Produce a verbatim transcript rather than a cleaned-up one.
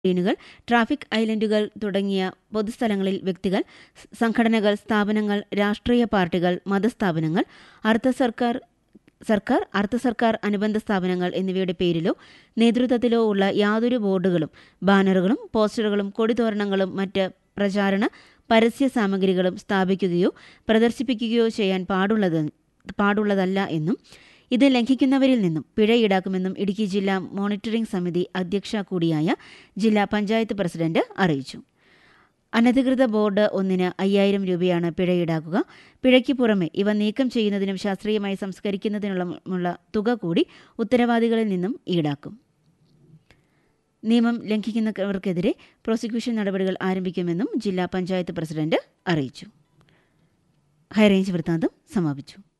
സ്ക്രീനുകൾ, traffic ഐലൻഡുകൾ തുടങ്ങിയ പൊതുസ്ഥലങ്ങളിൽ വ്യക്തികൾ, സംഘടനകൾ, സ്ഥാപനങ്ങൾ, രാഷ്ട്രീയ പാർട്ടികൾ, മതസ്ഥാപനങ്ങൾ, അർദ്ധസർക്കാർ സർക്കാർ, അർദ്ധസർക്കാർ അനുബന്ധ സ്ഥാപനങ്ങൾ എന്നിവയുടെ പേരിലോ നേതൃത്വത്തിലോ ഉള്ള യാതൊരു ബോർഡുകളും, ബാനറുകളും, പോസ്റ്ററുകളും, കൊടിതോരണങ്ങളും മറ്റ് പ്രചാരണ പരസ്യ സാമഗ്രികളും സ്ഥാപിക്കുകയോ പ്രദർശിപ്പിക്കുകയോ ചെയ്യാൻ പാടുള്ളത് പാടുള്ളതല്ല എന്നും ഇത് ലംഘിക്കുന്നവരിൽ നിന്നും പിഴ ഈടാക്കുമെന്നും ഇടുക്കി ജില്ലാ മോണിറ്ററിംഗ് സമിതി അധ്യക്ഷ കൂടിയായ ജില്ലാ പഞ്ചായത്ത് പ്രസിഡന്റ് അറിയിച്ചു. അനധികൃത ബോർഡ് ഒന്നിന് അയ്യായിരം രൂപയാണ് പിഴ ഈടാക്കുക. പിഴയ്ക്ക് പുറമെ ഇവ നീക്കം ചെയ്യുന്നതിനും ശാസ്ത്രീയമായി സംസ്കരിക്കുന്നതിനുള്ള തുക കൂടി ഉത്തരവാദികളിൽ നിന്നും ഈടാക്കും. നിയമം ലംഘിക്കുന്നവർക്കെതിരെ പ്രോസിക്യൂഷൻ നടപടികൾ ആരംഭിക്കുമെന്നും ജില്ലാ പഞ്ചായത്ത് പ്രസിഡന്റ് അറിയിച്ചു. ഹൈറേഞ്ച് വൃത്താന്തം സമാപിച്ചു.